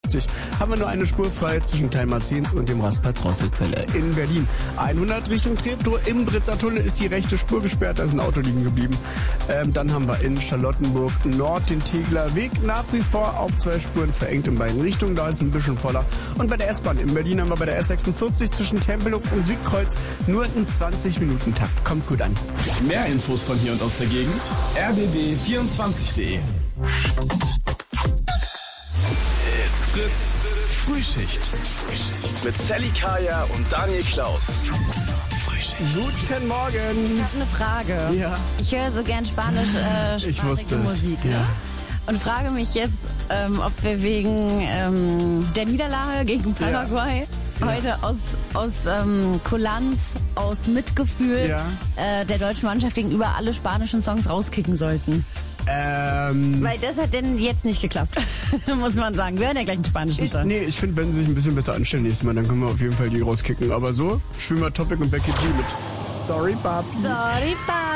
56 haben wir nur eine Spur frei zwischen Talmarzins und dem Rastplatz-Rosselquelle in Berlin. 100 Richtung Treptow, im Britzer Tunnel ist die rechte Spur gesperrt, da ist ein Auto liegen geblieben. Dann haben wir in Charlottenburg Nord den Tegeler Weg nach wie vor auf 2 Spuren verengt in beiden Richtungen, da ist ein bisschen voller. Und bei der S-Bahn in Berlin haben wir bei der S46 zwischen Tempelhof und Südkreuz nur einen 20-Minuten-Takt. Kommt gut an. Mehr Infos von hier und aus der Gegend rbb24.de. It's Fritz Frühschicht mit Sally Kaya und Daniel Klaus. Guten Morgen. Ich habe eine Frage. Ja. Ich höre so gern Ich wusste es. Musik, ne? Ja. Und frage mich jetzt, ob wir wegen der Niederlage gegen Paraguay heute aus Kulanz, aus Mitgefühl der deutschen Mannschaft gegenüber alle spanischen Songs rauskicken sollten. Weil das hat denn jetzt nicht geklappt, muss man sagen. Wir hören ja gleich einen spanischen Song. Ich finde, wenn sie sich ein bisschen besser anstellen nächstes Mal, dann können wir auf jeden Fall die rauskicken. Aber so spielen wir Topic und Becky G mit Sorry, Papi. Sorry, Papi.